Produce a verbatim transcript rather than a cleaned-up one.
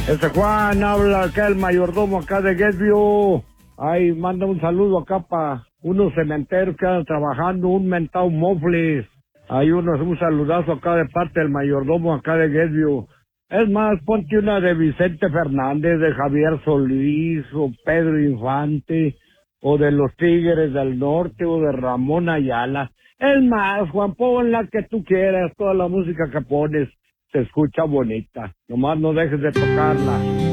Este Juan habla acá, el mayordomo acá de Guesview. Ay, manda un saludo acá para unos cementeros que andan trabajando, un mentado mofles. Hay unos, un saludazo acá de parte del mayordomo acá de Guesview. Es más, ponte una de Vicente Fernández, de Javier Solís, o Pedro Infante, o de los Tigres del Norte, o de Ramón Ayala. Es más, Juan, pon la que tú quieras, toda la música que pones se escucha bonita. Nomás no dejes de tocarla.